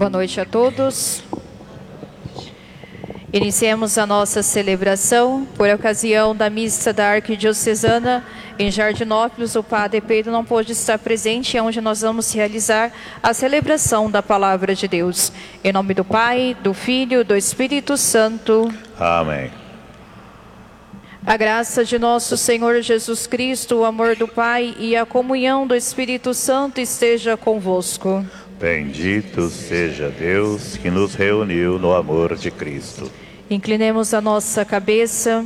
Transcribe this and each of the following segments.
Boa noite a todos. Iniciemos a nossa celebração por ocasião da missa da Arquidiocesana em Jardinópolis. O Padre Pedro não pôde estar presente, é onde nós vamos realizar a celebração da Palavra de Deus. Em nome do Pai, do Filho e do Espírito Santo. Amém. A graça de nosso Senhor Jesus Cristo, o amor do Pai e a comunhão do Espírito Santo esteja convosco. Bendito seja Deus que nos reuniu no amor de Cristo. Inclinemos a nossa cabeça.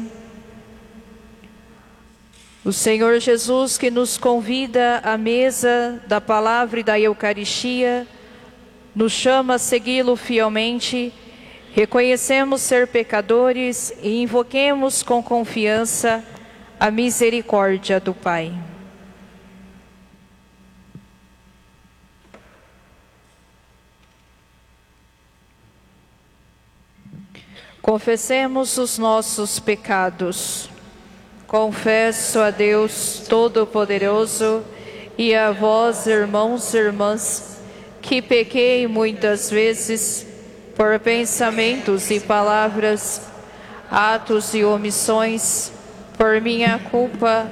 O Senhor Jesus, que nos convida à mesa da palavra e da Eucaristia, nos chama a segui-lo fielmente. Reconhecemos ser pecadores e invoquemos com confiança a misericórdia do Pai. Confessemos os nossos pecados. Confesso a Deus Todo-Poderoso e a vós, irmãos e irmãs, que pequei muitas vezes por pensamentos e palavras, atos e omissões, por minha culpa,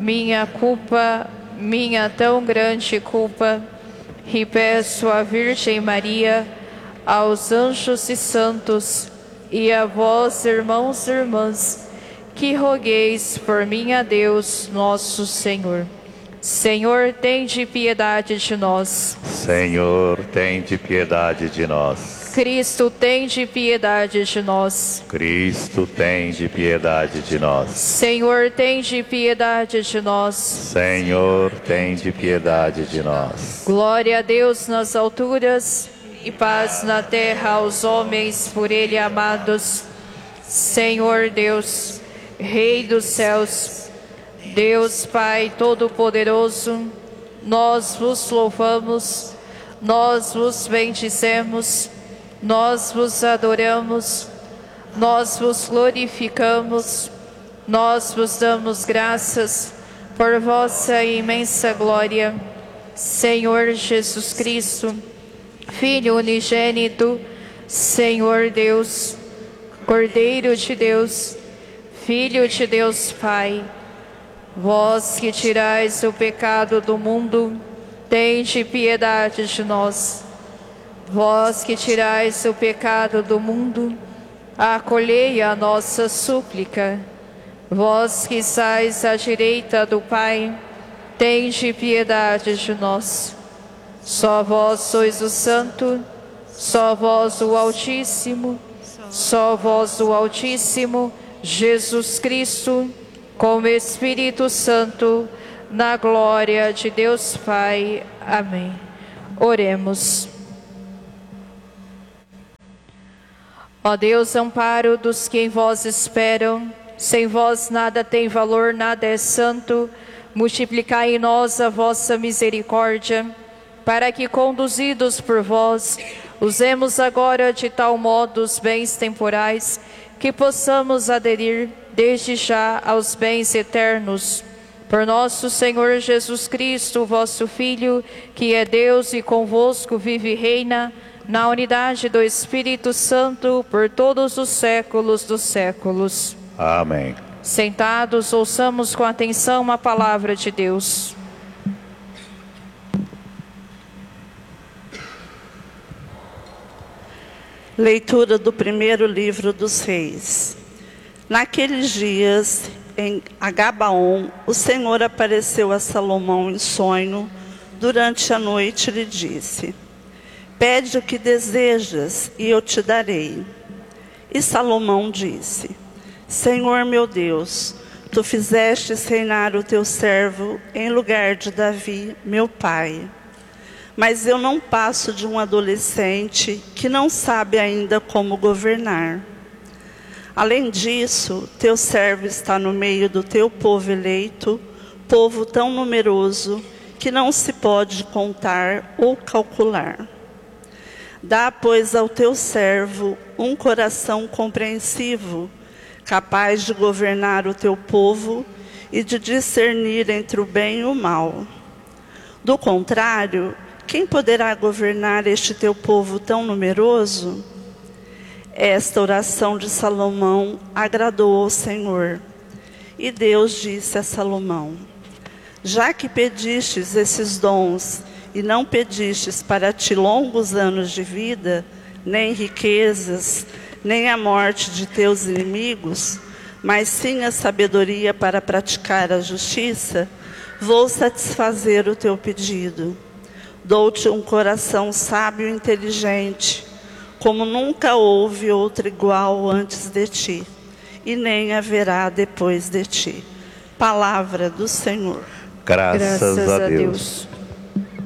minha tão grande culpa, e peço à Virgem Maria, aos anjos e santos, e a vós, irmãos e irmãs, que rogueis por mim a Deus, nosso Senhor. Senhor, tende piedade de nós. Senhor, tende piedade de nós. Cristo, tende piedade de nós. Cristo, tende piedade de nós. Senhor, tende piedade de nós. Senhor, tende piedade de nós. Glória a Deus nas alturas e paz na terra aos homens por Ele amados. Senhor Deus, Rei dos céus, Deus Pai Todo-Poderoso, nós vos louvamos, nós vos bendizemos, nós vos adoramos, nós vos glorificamos, nós vos damos graças por vossa imensa glória. Senhor Jesus Cristo, Filho unigênito, Senhor Deus, Cordeiro de Deus, Filho de Deus Pai, vós que tirais o pecado do mundo, tende piedade de nós. Vós que tirais o pecado do mundo, acolhei a nossa súplica. Vós que estais à direita do Pai, tende piedade de nós. Só vós sois o Santo, só vós o Altíssimo, só vós o Altíssimo, Jesus Cristo, com o Espírito Santo, na glória de Deus Pai. Amém. Oremos. Ó Deus, amparo dos que em vós esperam, sem vós nada tem valor, nada é santo, multiplicai em nós a vossa misericórdia, para que, conduzidos por vós, usemos agora de tal modo os bens temporais, que possamos aderir desde já aos bens eternos. Por nosso Senhor Jesus Cristo, vosso Filho, que é Deus e convosco vive e reina, na unidade do Espírito Santo, por todos os séculos dos séculos. Amém. Sentados, ouçamos com atenção a palavra de Deus. Leitura do primeiro livro dos Reis. Naqueles dias, em Gabaon, o Senhor apareceu a Salomão em sonho. Durante a noite lhe disse: pede o que desejas e eu te darei. E Salomão disse: Senhor meu Deus, tu fizestes reinar o teu servo em lugar de Davi, meu pai. Mas eu não passo de um adolescente que não sabe ainda como governar. Além disso, teu servo está no meio do teu povo eleito, povo tão numeroso que não se pode contar ou calcular. Dá, pois, ao teu servo um coração compreensivo, capaz de governar o teu povo e de discernir entre o bem e o mal. Do contrário, quem poderá governar este teu povo tão numeroso? Esta oração de Salomão agradou ao Senhor. E Deus disse a Salomão: já que pedistes esses dons, e não pedistes para ti longos anos de vida, nem riquezas, nem a morte de teus inimigos, mas sim a sabedoria para praticar a justiça, vou satisfazer o teu pedido. Dou-te um coração sábio e inteligente, como nunca houve outro igual antes de ti, e nem haverá depois de ti. Palavra do Senhor. Graças a Deus.